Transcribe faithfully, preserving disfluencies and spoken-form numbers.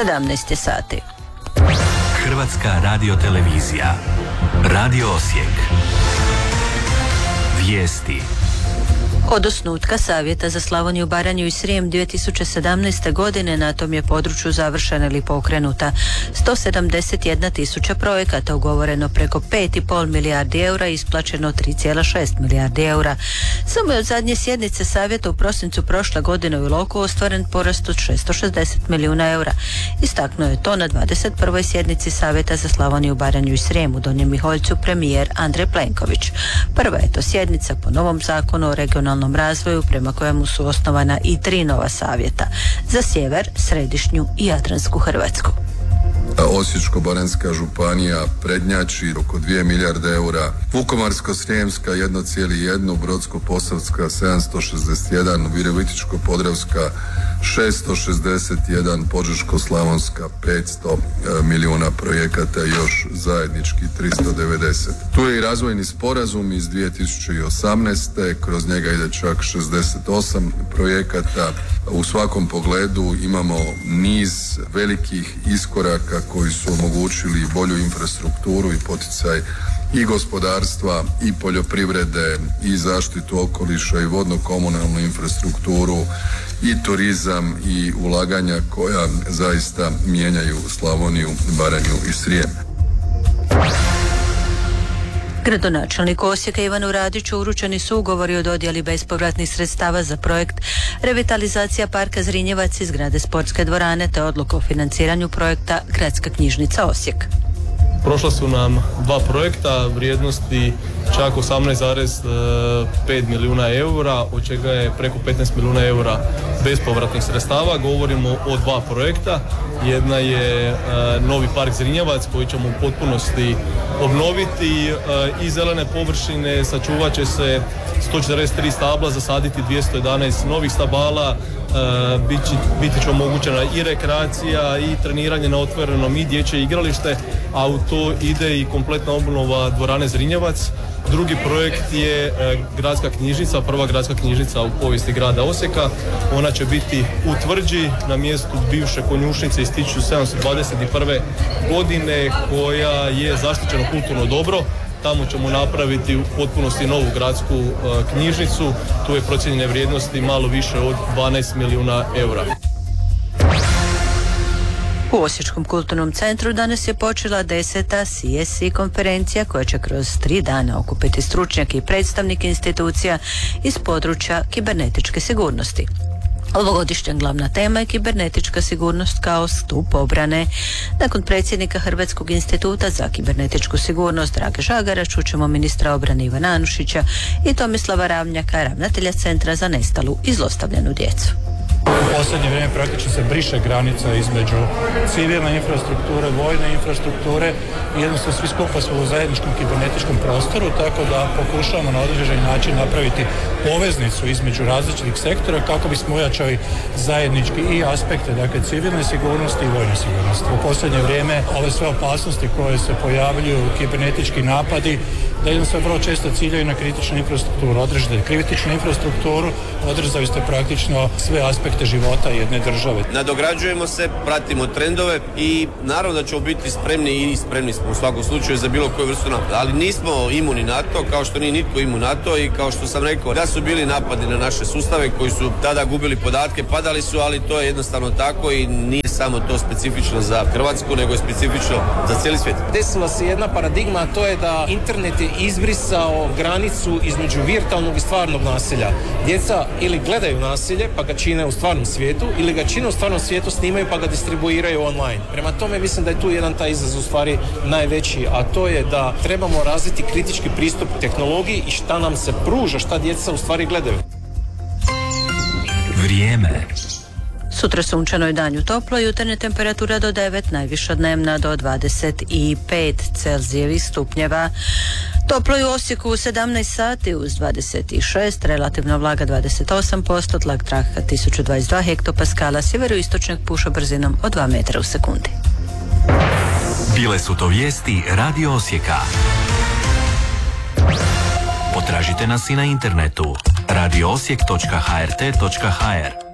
sedamnaest sati. Hrvatska radiotelevizija. Radio Osijek. Vijesti. Od osnutka Savjeta za Slavoniju, Baranju i Srijem dvije tisuće sedamnaeste. godine na tom je području završena ili pokrenuta sto sedamdeset jedna tisuća projekata, ugovoreno preko pet i pol milijardi eura i isplaćeno tri zarez šest milijardi eura. Samo je od zadnje sjednice Savjeta u prosincu prošle godine u Iloku ostvaren porast od šesto šezdeset milijuna eura. Istaknuo je to na dvadeset prvoj sjednici Savjeta za Slavoniju, Baranju i Srijem u Donjem Miholjcu premijer Andrej Plenković. Prva je to sjednica po novom zakonu o regionalnom razvoju prema kojemu su osnovana i tri nova savjeta za sjever, središnju i jadransku Hrvatsku. Osječko-baranjska županija prednjači oko dvije milijarde eura, Vukovarsko-srijemska jedan zarez jedan, Brodsko-posavska sedamsto šezdeset jedan, Virovitičko-podravska šesto šezdeset jedan, Požeško-slavonska petsto milijuna projekata i još zajednički tristo devedeset. Tu je i razvojni sporazum iz dvije tisuće osamnaeste. Kroz njega ide čak šezdeset osam projekata. U svakom pogledu imamo niz velikih iskoraka koji su omogućili bolju infrastrukturu i poticaj i gospodarstva i poljoprivrede i zaštitu okoliša i vodno-komunalnu infrastrukturu i turizam i ulaganja koja zaista mijenjaju Slavoniju, Baranju i Srijem. Gradonačelniku Osijeka Ivanu Radiću uručeni su ugovori o dodjeli bespovratnih sredstava za projekt revitalizacija parka Zrinjevac i zgrade sportske dvorane te odluka o financiranju projekta Gradska knjižnica Osijek. Prošla su nam dva projekta vrijednosti čak osamnaest zarez pet milijuna eura, od čega je preko petnaest milijuna eura bespovratnih sredstava. Govorimo o dva projekta. Jedna je e, novi park Zrinjevac koji ćemo u potpunosti obnoviti e, i zelene površine, sačuvat će se sto četrdeset tri stabla, zasaditi dvjesto jedanaest novih stabala, e, biti, biti će omogućena i rekreacija i treniranje na otvorenom i dječje igralište, a u to ide i kompletna obnova dvorane Zrinjevac. Drugi projekt je e, gradska knjižnica, prva gradska knjižnica u povijesti grada Osijeka. Ona će biti u Tvrđi na mjestu bivše konjušnice iz tisuću sedamsto dvadeset prve. godine koja je zaštićeno kulturno dobro. Tamo ćemo napraviti u potpunosti novu gradsku e, knjižnicu. Tu je procijenjene vrijednosti malo više od dvanaest milijuna eura. U Osječkom kulturnom centru danas je počela deseta C S C konferencija koja će kroz tri dana okupiti stručnjake i predstavnike institucija iz područja kibernetičke sigurnosti. Ovogodišnja glavna tema je kibernetička sigurnost kao stup obrane. Nakon predsjednika Hrvatskog instituta za kibernetičku sigurnost Drage Žagara čućemo ministra obrane Ivana Anušića i Tomislava Ravnjaka, ravnatelja Centra za nestalu i zlostavljanu djecu. U posljednje vrijeme praktično se briše granica između civilne infrastrukture, vojne infrastrukture i jednostavno svi skupa su u zajedničkom kibernetičkom prostoru, tako da pokušavamo na određeni način napraviti poveznicu između različitih sektora kako bismo ojačali zajednički i aspekte, dakle civilne sigurnosti i vojne sigurnosti. U posljednje vrijeme ove sve opasnosti koje se pojavljuju, kibernetički napadi, da jednostavno vrlo često ciljaju na kritičnu infrastrukturu. Održite kritičnu infrastrukturu, održali ste praktično sve aspekte života jedne države. Nadograđujemo se, pratimo trendove i naravno da ćemo biti spremni i spremni smo u svakom slučaju za bilo koju vrstu napada. Ali nismo imuni na to, kao što nije nitko imun na to i kao što sam rekao da su bili napadi na naše sustave koji su tada gubili podatke, padali su, ali to je jednostavno tako i nije samo to specifično za Hrvatsku, nego je specifično za cijeli svijet. Desila se jedna paradigma, a to je da internet je izbrisao granicu između virtualnog i stvarnog nasilja. Djeca ili gledaju nasilje pa ga čine u stvarnom svijetu ili ga čine u stvarnom svijetu, snimaju pa ga distribuiraju online. Prema tome mislim da je tu jedan taj izazov u stvari najveći, a to je da trebamo razviti kritički pristup tehnologiji i šta nam se pruža, šta djeca u stvari gledaju. Vrijeme. Sutra sunčano i danju toplo, jutarnja temperatura do devet, najviša dnevna do dvadeset pet Celzijevih stupnjeva. Toplo je u Osijeku u sedamnaest sati uz dvadeset šest, relativna vlaga dvadeset osam posto, tlak traka tisuću dvadeset dva hektopaskala, sjeveroistočnog puša brzinom od dva metra u sekundi. Bile su to vijesti Radio Osijeka. Potražite nas i na internetu radio osijek točka h r t točka h r.